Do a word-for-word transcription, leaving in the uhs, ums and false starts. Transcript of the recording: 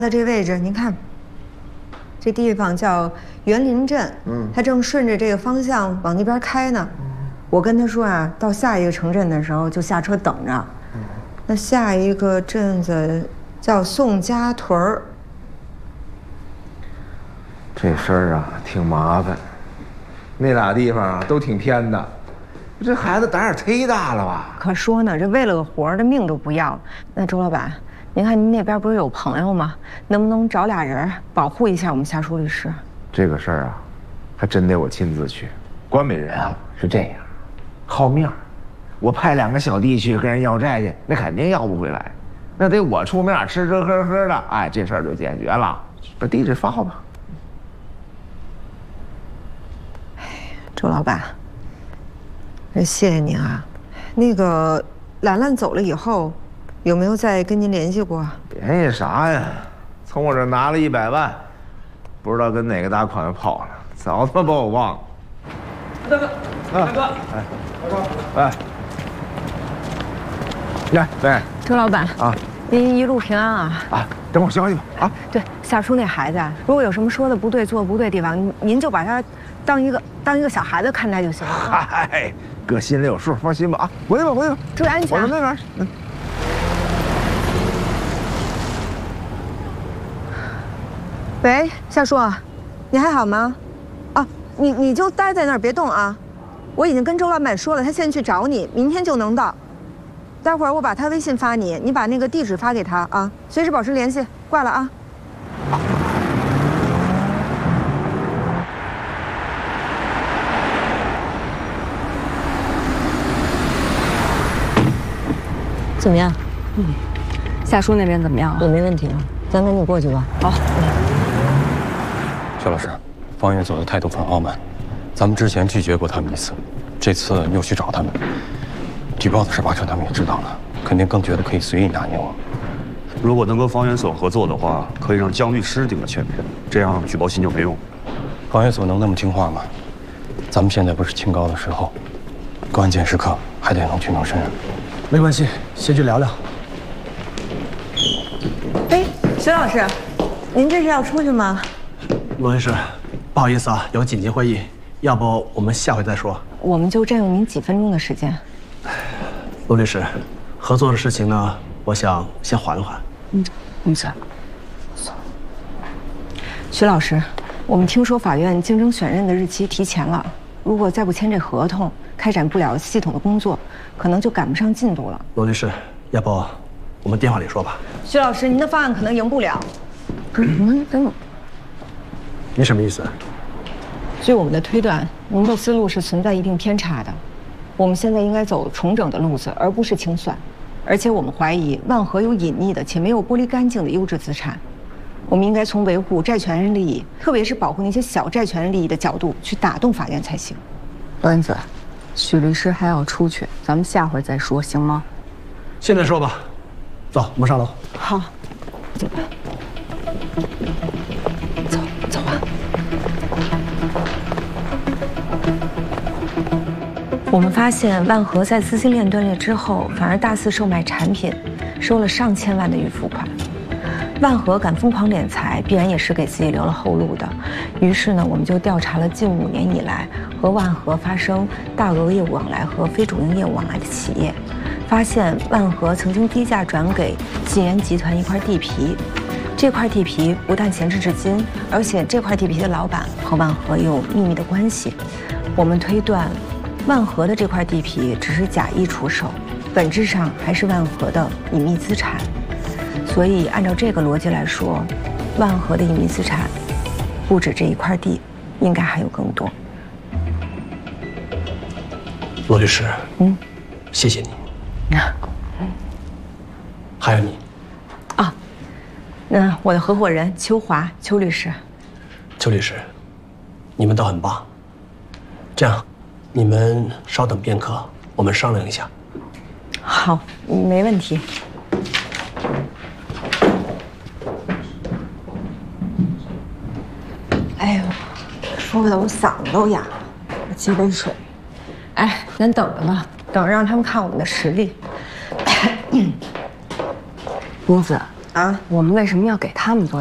在这位置，您看，这地方叫园林镇，嗯，他正顺着这个方向往那边开呢。我跟他说啊，到下一个城镇的时候就下车等着。那下一个镇子叫宋家屯儿。 这事儿啊，挺麻烦。那俩地方啊，都挺偏的。这孩子胆儿忒大了吧？ 可说呢，这为了个活儿，这命都不要了。那周老板。 您看，您那边不是有朋友吗？能不能找俩人保护一下我们夏叔律师？ 这个事儿啊，还真得我亲自去。关美人啊是这样，好面儿，我派两个小弟去跟人要债去，那肯定要不回来，那得我出面，吃吃喝喝的，哎，这事儿就解决了。把地址发吧。 哎，周老板，谢谢您啊。那个兰兰走了以后。 有没有再跟您联系过？ 联系啥呀？从我这拿了一百万，不知道跟哪个大款跑了，早他妈把我忘了。 大哥，大哥， 哎，大哥，哎，来来， 周老板啊， 您一路平安啊！ 啊，等会儿消息吧。啊， 对，夏叔那孩子，如果有什么说的不对、做的不对的地方，您您就把他当一个当一个小孩子看待就行了。 嗨，哥心里有数，放心吧。啊，回去吧，回去吧， 注意安全。 我到那边。嗯。 喂，夏叔，你还好吗？啊，你你就待在那儿别动啊！我已经跟周老板说了，他现在去找你，明天就能到。待会儿我把他微信发你，你把那个地址发给他啊，随时保持联系。挂了啊。 怎么样？ 嗯，夏叔那边怎么样了？ 我没问题啊，咱赶紧过去吧。 好。 薛老师，方远走的态度很傲慢，咱们之前拒绝过他们一次，这次又去找他们，举报的事八成他们也知道了，肯定更觉得可以随意拿捏我。 如果能跟方圆所合作的话，可以让姜律师顶着全面，这样举报信就没用。 方远所能那么听话吗？咱们现在不是清高的时候，关键时刻还得能屈能伸。 没关系，先去聊聊。 哎，薛老师，您这是要出去吗？ 罗律师，不好意思啊，有紧急会议，要不我们下回再说。 我们就占用您几分钟的时间。 罗律师，合作的事情呢，我想先缓一缓。 嗯，没事。 徐老师，我们听说法院竞争选任的日期提前了，如果再不签这合同，开展不了系统的工作，可能就赶不上进度了。 罗律师，要不我们电话里说吧。 徐老师，您的方案可能赢不了。不是，您等等。 你什么意思？ 据我们的推断，您的思路是存在一定偏差的。我们现在应该走重整的路子，而不是清算。而且我们怀疑万和有隐匿的且没有剥离干净的优质资产。我们应该从维护债权人利益，特别是保护那些小债权人利益的角度去打动法院才行。 罗英子，许律师还要出去，咱们下回再说，行吗？ 现在说吧。走，我们上楼。 好，走吧。 我们发现万和在资金链断裂之后，反而大肆售卖产品，收了上千万的预付款。万和敢疯狂敛财，必然也是给自己留了后路的。于是呢，我们就调查了近五年以来和万和发生大额业务往来和非主营业务往来的企业，发现万和曾经低价转给晋源集团一块地皮。这块地皮不但闲置至今，而且这块地皮的老板和万和有秘密的关系。我们推断。 万和的这块地皮只是假意出售，本质上还是万和的隐秘资产。所以，按照这个逻辑来说，万和的隐秘资产不止这一块地，应该还有更多。 罗律师， 嗯， 谢谢你。还有你， 啊，那我的合伙人邱华，邱律师。 邱律师，你们都很棒。这样。 你们稍等片刻，我们商量一下。 好，没问题。哎呦，说的我嗓子都哑了，我接杯水。哎，咱等着吧，等着让他们看我们的实力。 公子， 啊，我们为什么要给他们做